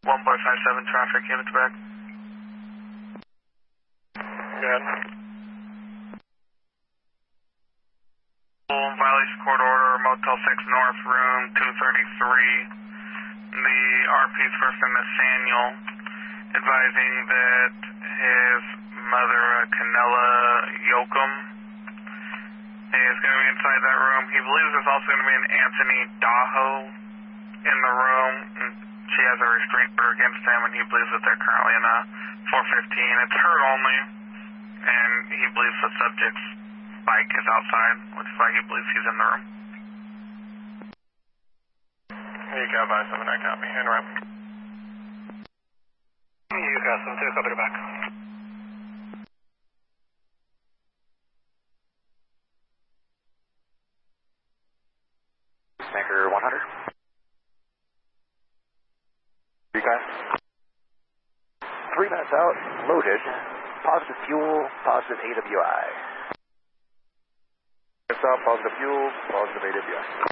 1.57 traffic units back. Good. Violation court order, Motel 6 North, room 233. The RP's first name is Samuel, advising that his mother, Canella Yoakum, is going to be inside that room. He believes there's also going to be an Anthony Daho in the room. She has a restraint order against him, and he believes that they're currently in a 415. It's her only, and he believes the subject's bike is outside, which is why he believes he's in the room. You got 579, copy. Interrupt. You got 72, copy to back. Anchor 100. You guys? 3 minutes out, loaded. Positive fuel, positive AWI. Minutes out, positive fuel, positive AWI.